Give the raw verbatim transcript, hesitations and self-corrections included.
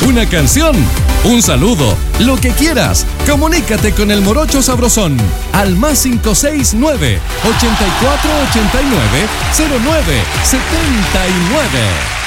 una canción, un saludo, lo que quieras. Comunícate con el Morocho Sabrosón al más cinco seis nueve, ochenta y cuatro ochenta y nueve, cero nueve setenta y nueve.